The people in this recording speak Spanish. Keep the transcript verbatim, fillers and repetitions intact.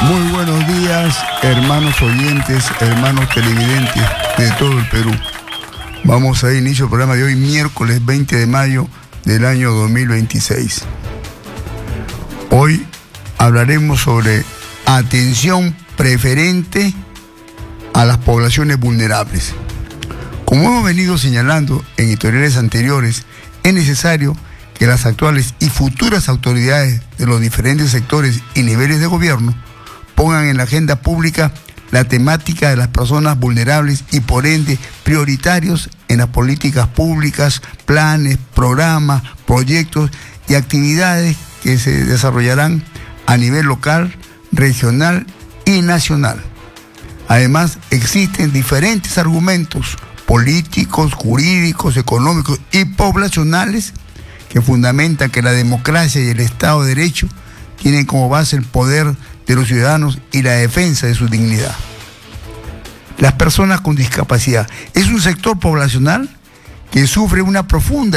Muy buenos días, hermanos oyentes, hermanos televidentes de todo el Perú. Vamos a dar inicio al programa de hoy, miércoles veinte de mayo del año dos mil veintiséis. Hoy hablaremos sobre atención preferente a las poblaciones vulnerables. Como hemos venido señalando en editoriales anteriores, es necesario que las actuales y futuras autoridades de los diferentes sectores y niveles de gobierno pongan en la agenda pública la temática de las personas vulnerables y por ende prioritarios en las políticas públicas, planes, programas, proyectos y actividades que se desarrollarán a nivel local, regional y nacional. Además, existen diferentes argumentos políticos, jurídicos, económicos y poblacionales que fundamentan que la democracia y el Estado de Derecho tienen como base el poder de los ciudadanos y la defensa de su dignidad. Las personas con discapacidad es un sector poblacional que sufre una profunda